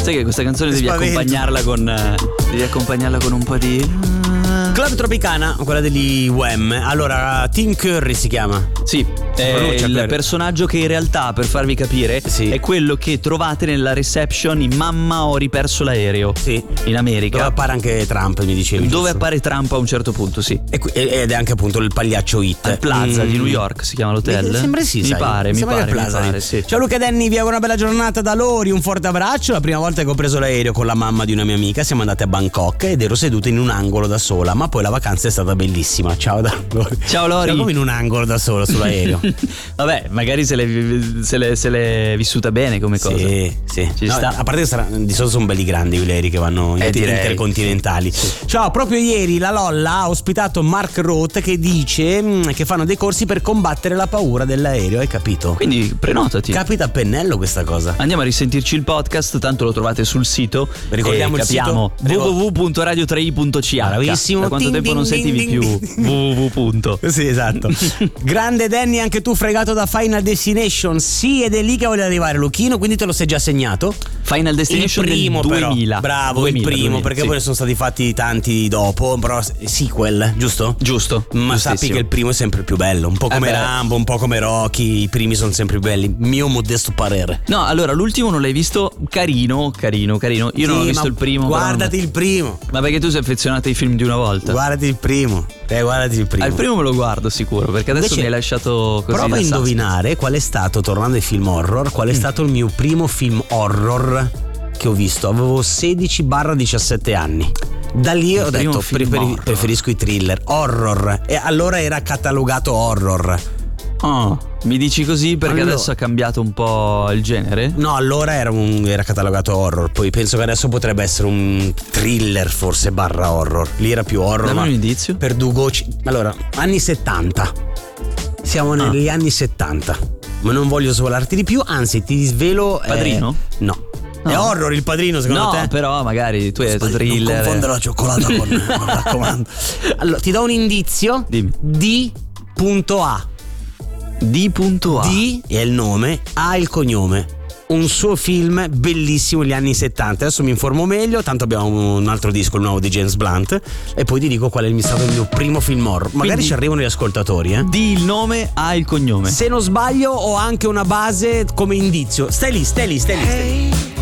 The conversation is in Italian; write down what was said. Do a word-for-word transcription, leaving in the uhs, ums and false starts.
Sai che questa canzone Mi devi spavento. accompagnarla con eh, devi accompagnarla con un po' di Club Tropicana, quella degli Wham. Allora, Tim Curry si chiama. Sì, è pronuncia, il Curry. personaggio che in realtà, per farvi capire, Sì. è quello che trovate nella reception in Mamma ho riperso l'aereo. Sì. In America. Dove appare anche Trump, mi dicevi. Dove giusto? appare Trump a un certo punto, sì. E qui- Ed è anche appunto il pagliaccio hit. Al Plaza Mm. di New York si chiama l'hotel. Mi sembra sì, mi sai. pare, mi sembra pare, che mi Plaza. pare, sì. Ciao Luca Denni, vi auguro una bella giornata da Lori, un forte abbraccio. La prima volta che ho preso l'aereo con la mamma di una mia amica siamo andati a Bangkok ed ero seduto in un angolo da sola, ma poi la vacanza è stata bellissima. Ciao da Lori. Ciao Lori. Siamo come in un angolo da solo sull'aereo. Vabbè, magari se l'è, se l'è, se l'è vissuta bene come cosa. Sì, sì. Ci No, sta. a parte che sarà, di solito sono belli grandi quegli aerei che vanno Eh, in direi. intercontinentali. Ciao, proprio ieri la Lolla ha ospitato Mark Roth che dice mm, che fanno dei corsi per combattere la paura dell'aereo, hai capito? Quindi prenotati. Capita a pennello questa cosa. Andiamo a risentirci il podcast, tanto lo trovate sul sito. Ricordiamo e il capiamo sito. w w w punto radio tre i punto c h. Bravissimo. Da quanto Ding, tempo non ding, sentivi ding, più ding. w w w punto. Sì, esatto. Grande Danny, anche tu fregato da Final Destination. Sì, ed è lì che voglio arrivare, Luchino, quindi te lo sei già segnato? Final Destination il primo del però. duemila. Bravo, duemila, il primo, duemila, perché sì. poi ne sono stati fatti tanti dopo, però sequel, giusto? Giusto. Ma sappi giustissimo. che il primo è sempre più bello, un po' come Eh beh. Rambo, un po' come Rocky, i primi sono sempre più belli, mio modesto parere. No, allora l'ultimo non l'hai visto? Carino, carino, carino. Io non Sì, ho visto ma il primo. però Guardati non- il primo, Ma perché tu sei affezionato ai film di una volta? guardati il primo, te guardati il primo. Al primo me lo guardo sicuro, perché adesso Invece, mi hai lasciato così. Prova a da suspense. indovinare qual è stato, tornando ai film horror, qual è Mm. stato il mio primo film horror che ho visto. Avevo sedici diciassette anni. Da lì ho primo detto film preferi- horror. preferisco i thriller, horror. E allora era catalogato horror. Oh, mi dici così perché Allora- adesso ha cambiato un po' il genere? No, allora era, un, era catalogato horror. Poi penso che adesso potrebbe essere un thriller, forse barra horror. Lì era più horror. Dammi ma un indizio. Per Dugoci. Allora, anni settanta. Siamo negli anni settanta. Ma non voglio svolarti di più, anzi, ti svelo. eh, Padrino? no. No. È horror il padrino, secondo No, te? però magari tu hai detto Sbagli, non thriller. confondere la cioccolata con. Mi raccomando. Allora, ti do un indizio. Dimmi. D.A. D.A. D è il nome, A è il cognome. Un suo film bellissimo gli anni settanta. Adesso mi informo meglio, tanto abbiamo un altro disco, il nuovo di James Blunt, e poi ti dico qual è stato il mio primo film horror. Magari Quindi- ci arrivano gli ascoltatori, eh. Di il nome, ha il cognome. Se non sbaglio ho anche una base come indizio. Stai lì, stai lì, stai lì, stai lì.